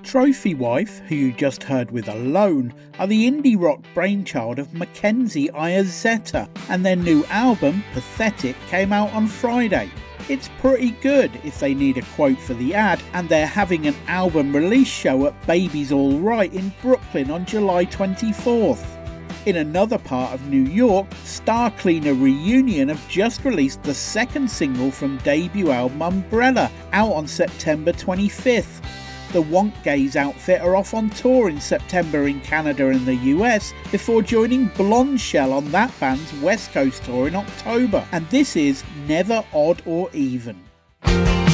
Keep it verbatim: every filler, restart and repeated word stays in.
Trophy Wife, who you just heard with Alone, are the indie rock brainchild of Mackenzie Iazetta, and their new album, Pathetic, came out on Friday. It's pretty good if they need a quote for the ad, and they're having an album release show at Baby's All Right in Brooklyn on July twenty-fourth. In another part of New York, Star Cleaner Reunion have just released the second single from debut album Umbrella, out on September twenty-fifth. The Wonk Gaze outfit are off on tour in September in Canada and the U S before joining Blonde Shell on that band's West Coast tour in October. And this is Never Odd or Even.